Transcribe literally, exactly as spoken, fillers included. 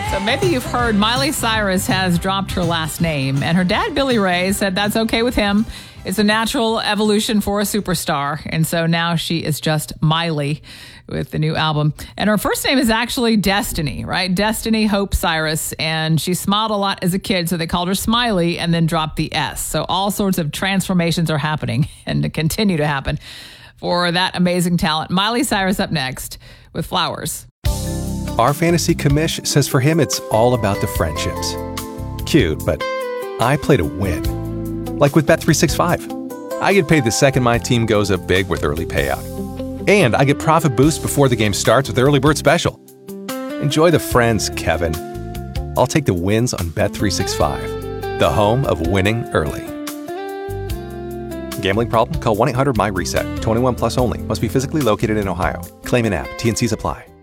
So maybe you've heard Miley Cyrus has dropped her last name, and her dad, Billy Ray, said that's okay with him. It's a natural evolution for a superstar. And so now she is just Miley with the new album. And her first name is actually Destiny, right? Destiny Hope Cyrus. And she smiled a lot as a kid, so they called her Smiley and then dropped the S. So all sorts of transformations are happening and to continue to happen for that amazing talent. Miley Cyrus up next with Flowers. Our fantasy commish says for him it's all about the friendships. Cute, but I play to win. Like with Bet three sixty-five. I get paid the second my team goes up big with early payout. And I get profit boost before the game starts with Early Bird Special. Enjoy the friends, Kevin. I'll take the wins on Bet three sixty-five, the home of winning early. Gambling problem? Call one eight hundred M Y RESET. twenty-one plus only. Must be physically located in Ohio. Claim in app. T N Cs apply.